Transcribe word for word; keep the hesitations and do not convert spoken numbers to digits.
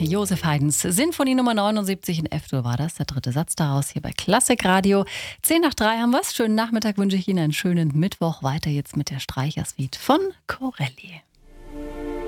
Josef Haydns Sinfonie Nummer neunundsiebzig in F-Dur war das, der dritte Satz daraus hier bei Klassik Radio. Zehn nach drei haben wir es. Schönen Nachmittag wünsche ich Ihnen, einen schönen Mittwoch. Weiter jetzt mit der Streichersuite von Corelli.